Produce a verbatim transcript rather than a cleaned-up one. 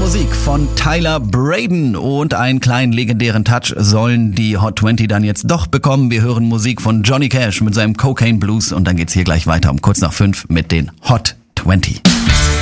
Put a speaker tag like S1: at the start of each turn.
S1: Musik von Tyler Braden und einen kleinen legendären Touch sollen die Hot zwanzig dann jetzt doch bekommen. Wir hören Musik von Johnny Cash mit seinem Cocaine Blues und dann geht's hier gleich weiter um kurz nach fünf mit den Hot zwanzig.